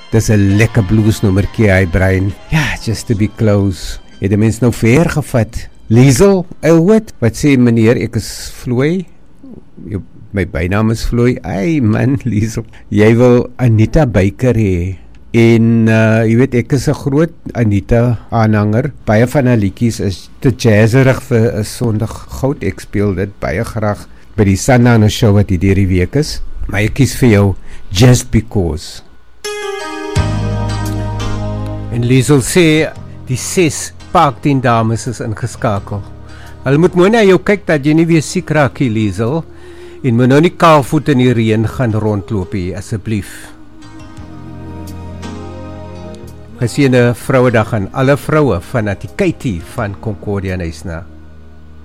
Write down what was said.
Dis 'n lekker bluesnommertjie, hy Brian. Ja, just to be close. Het die mens nou ver gevat. Liesel, Elwood, wat sê meneer, ek is Floy. My bynaam is Floy. Ai man, Liesel. Jy wil Anita Baker hê. En jy weet, ek is 'n groot Anita aanhanger. Baie van haar liedjies is te jazzerig vir 'n Sondag goud. Ek speel dit baie graag by die Sundowner show wat hier die week is. Maar ek kies vir jou Just Because. En Liesel sê die 6 Park-10 dames is ingeskakel. Hulle moet mooi na jou kyk dat jy nie weer siek raak nie, Liesel. En moet nou nie kaalvoet in die reën gaan rondloop hier, asseblief. Geseënde Vrouedag aan alle vroue van Katie van Concordia Nysna.